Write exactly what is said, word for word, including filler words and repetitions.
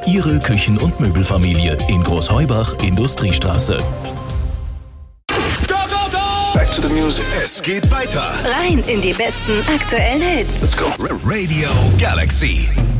Ihre Küchen- und Möbelfamilie in Großheubach, Industriestraße. Back to the music. Es geht weiter. Rein in die besten aktuellen Hits. Let's go. Radio Galaxy.